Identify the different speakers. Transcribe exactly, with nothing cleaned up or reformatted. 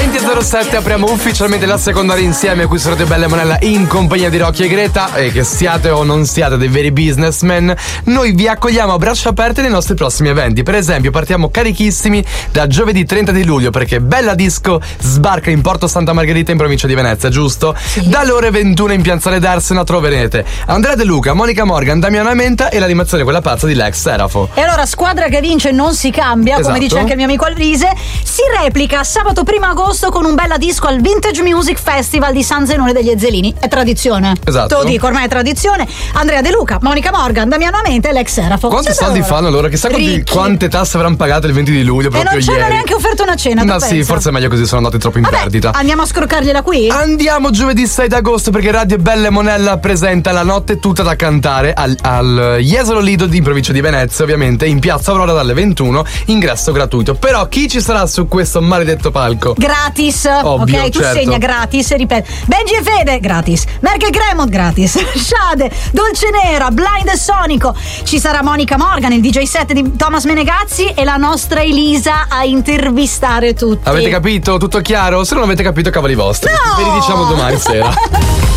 Speaker 1: venti e zero sette apriamo ufficialmente la seconda ora insieme qui su Radio Bella e Monella in compagnia di Rocky e Greta. E che siate o non siate dei veri businessmen, noi vi accogliamo a braccia aperte nei nostri prossimi eventi. Per esempio partiamo carichissimi da giovedì trenta di luglio, perché Bella Disco sbarca in Porto Santa Margherita in provincia di Venezia, giusto? Sì. Dalle ore ventuno in Piazzale d'Arsena troverete Andrea De Luca, Monica Morgan, Damiano Amenta e l'animazione quella pazza di Lex Serafo.
Speaker 2: E allora squadra che vince non si cambia, esatto, come dice anche il mio amico Alvise. Si replica sabato primo agosto con un Bella Disco al Vintage Music Festival di San Zenone degli Ezzelini. È tradizione.
Speaker 1: Esatto.
Speaker 2: Te lo dico, ormai è tradizione. Andrea De Luca, Monica Morgan, Damiano Amenta e Lex Serafo.
Speaker 1: Quanti
Speaker 2: Siete
Speaker 1: soldi
Speaker 2: loro?
Speaker 1: fanno loro? Chissà quanti, quante tasse avranno pagato il venti di luglio proprio
Speaker 2: ieri. E non ci hanno neanche offerto una cena.
Speaker 1: Ma sì,
Speaker 2: pensa?
Speaker 1: forse è meglio così, sono andati troppo in
Speaker 2: Vabbè,
Speaker 1: perdita.
Speaker 2: Andiamo a scroccargliela qui?
Speaker 1: Andiamo giovedì sei d'agosto, perché Radio Bella e Monella presenta La notte tutta da cantare al, al Jesolo Lido di provincia di Venezia, ovviamente in Piazza Aurora dalle ventuno, ingresso gratuito. Però chi ci sarà su questo maledetto palco?
Speaker 2: Gratis.
Speaker 1: Ovvio,
Speaker 2: ok, tu
Speaker 1: certo.
Speaker 2: segna gratis e ripeti. Benji e Fede, gratis. Merkel Cremont, gratis. Shade, Dolce Nera, Blind e Sonico. Ci sarà Monica Morgan, il D J set di Thomas Menegazzi e la nostra Elisa a intervistare tutti.
Speaker 1: Avete capito? Tutto chiaro? Se non avete capito, cavoli vostri.
Speaker 2: No!
Speaker 1: Ve li diciamo domani sera.